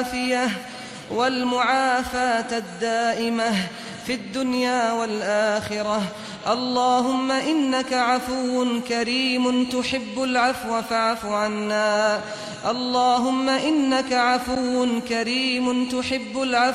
العافية والمعافاة الدائمة في الدنيا والآخرة. اللهم إنك عفو كريم تحب العفو فاعف عنا. اللهم إنك عفو كريم تحب العفو